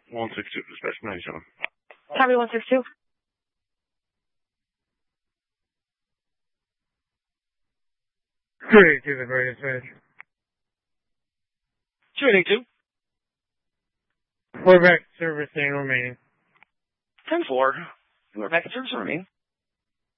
162, dispatch 97. Copy 162. 282, the very dispatch. 282. We're back to service and remaining. 10-4. You are back in service and remaining.